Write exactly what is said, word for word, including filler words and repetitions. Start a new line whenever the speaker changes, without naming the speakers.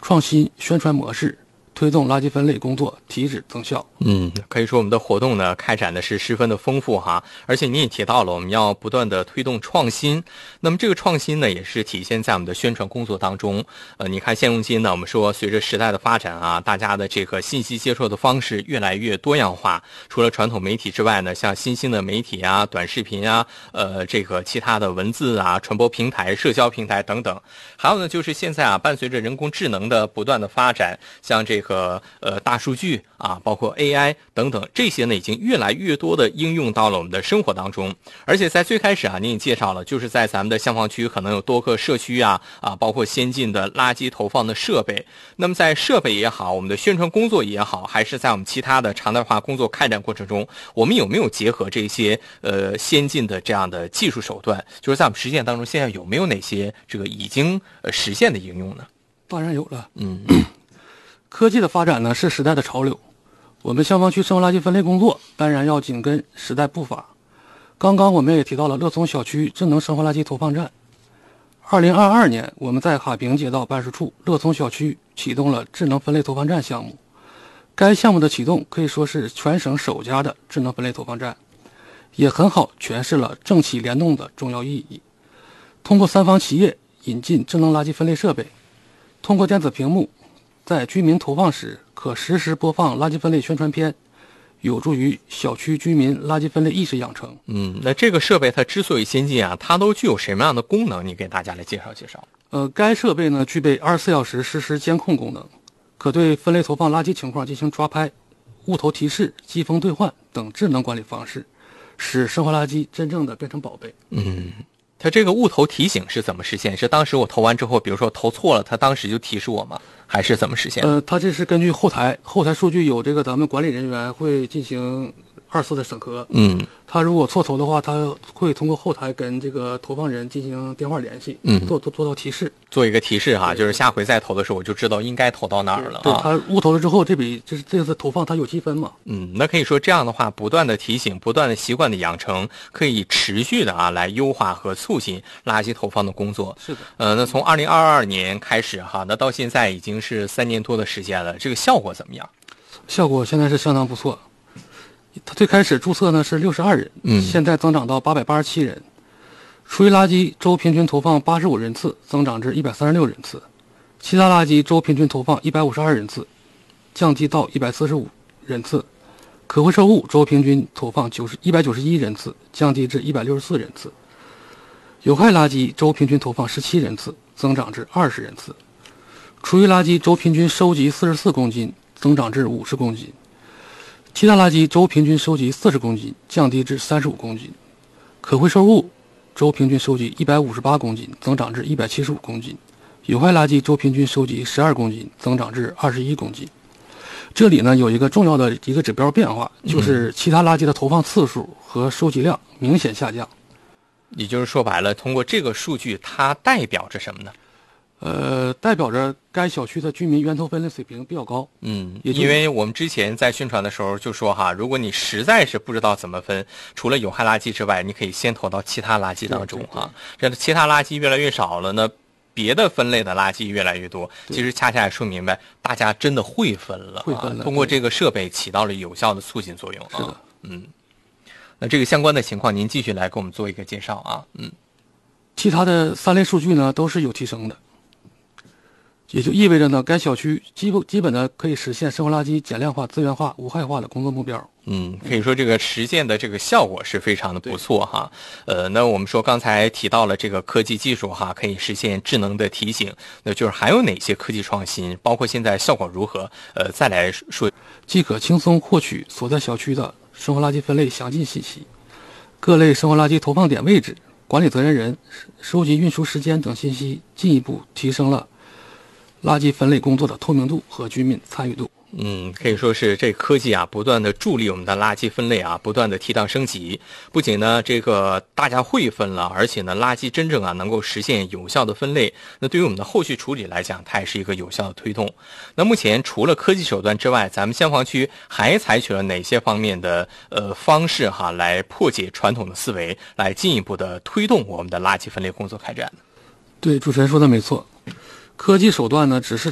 创新宣传模式，推动垃圾分类工作提质增效。
嗯，可以说我们的活动呢开展的是十分的丰富哈，而且你也提到了我们要不断的推动创新。那么这个创新呢，也是体现在我们的宣传工作当中。呃，你看现如今呢，我们说随着时代的发展啊，大家的这个信息接受的方式越来越多样化。除了传统媒体之外呢，像新兴的媒体啊、短视频啊、呃这个其他的文字啊、传播平台、社交平台等等。还有呢，就是现在啊，伴随着人工智能的不断的发展，像这个呃大数据啊，包括 A I 等等，这些呢已经越来越多的应用到了我们的生活当中。而且在最开始啊，您也介绍了，就是在咱们的消防区可能有多个社区啊啊，包括先进的垃圾投放的设备。那么在设备也好，我们的宣传工作也好，还是在我们其他的常态化工作开展过程中，我们有没有结合这些呃先进的这样的技术手段？就是在我们实践当中，现在有没有哪些这个已经呃实现的应用呢？
当然有了，
嗯，
科技的发展呢是时代的潮流，我们消防区生活垃圾分类工作当然要紧跟时代步伐。刚刚我们也提到了乐聪小区智能生活垃圾投放站。二零二二年，我们在哈平街道办事处乐聪小区启动了智能分类投放站项目。该项目的启动可以说是全省首家的智能分类投放站，也很好诠释了政企联动的重要意义。通过三方企业引进智能垃圾分类设备，通过电子屏幕，在居民投放时可实时播放垃圾分类宣传片，有助于小区居民垃圾分类意识养成。
嗯，那这个设备它之所以先进啊，它都具有什么样的功能？你给大家来介绍介绍。
呃，该设备呢具备二十四小时实时监控功能，可对分类投放垃圾情况进行抓拍、物投提示、积分兑换等智能管理方式，使生活垃圾真正的变成宝贝。
嗯。它这个物投提醒是怎么实现？是当时我投完之后，比如说投错了，它当时就提示我吗？还是怎么实现？
呃，它这是根据后台后台数据有这个咱们管理人员会进行二次的审核。
嗯，
他如果错投的话，他会通过后台跟这个投放人进行电话联系，
嗯，
做做做到提示，
做一个提示哈，就是下回再投的时候我就知道应该投到哪儿了。
对，对他误投了之后，这笔这这次投放他有积分嘛？
嗯，那可以说这样的话，不断的提醒，不断的习惯的养成，可以持续的啊来优化和促进垃圾投放的工作。
是的。
呃，那从二零二二年开始哈，那到现在已经是三年多的时间了，这个效果怎么样？
效果现在是相当不错。他最开始注册呢是六十二人，
嗯，
现在增长到八百八十七人。厨余垃圾周平均投放八十五人次，增长至一百三十六人次；其他垃圾周平均投放一百五十二人次，降低到一百四十五人次；可回收物周平均投放一百九十一人次，降低至一百六十四人次；有害垃圾周平均投放十七人次，增长至二十人次；厨余垃圾周平均收集四十四公斤，增长至五十公斤。其他垃圾周平均收集四十公斤，降低至三十五公斤；可回收物周平均收集一百五十八公斤，增长至一百七十五公斤；有害垃圾周平均收集十二公斤，增长至二十一公斤。这里呢有一个重要的一个指标变化，就是其他垃圾的投放次数和收集量明显下降。
也就是说白了，通过这个数据，它代表着什么呢？
呃，代表着该小区的居民源头分类水平比较高。
嗯，因为我们之前在宣传的时候就说哈，如果你实在是不知道怎么分，除了有害垃圾之外，你可以先投到其他垃圾当中哈。这样其他垃圾越来越少了呢，别的分类的垃圾越来越多。其实恰恰也说明白，大家真的会分了，
会分了。
通过这个设备起到了有效的促进作用啊。
是的，
嗯。那这个相关的情况，您继续来给我们做一个介绍啊。嗯，
其他的三类数据呢都是有提升的。也就意味着呢，该小区基本基本的可以实现生活垃圾减量化、资源化、无害化的工作目标。
嗯，可以说这个实践的这个效果是非常的不错哈。呃，那我们说刚才提到了这个科技技术哈，可以实现智能的提醒，那就是还有哪些科技创新，包括现在效果如何？呃，再来说，
即可轻松获取所在小区的生活垃圾分类详尽信息，各类生活垃圾投放点位置、管理责任人、收集运输时间等信息，进一步提升了垃圾分类工作的透明度和居民参与度。
嗯，可以说是这科技啊，不断的助力我们的垃圾分类啊，不断的提档升级。不仅呢，这个大家会分了，而且呢，垃圾真正啊能够实现有效的分类。那对于我们的后续处理来讲，它也是一个有效的推动。那目前除了科技手段之外，咱们消防区还采取了哪些方面的呃方式哈，来破解传统的思维，来进一步的推动我们的垃圾分类工作开展？
对，主持人说的没错。科技手段呢，只是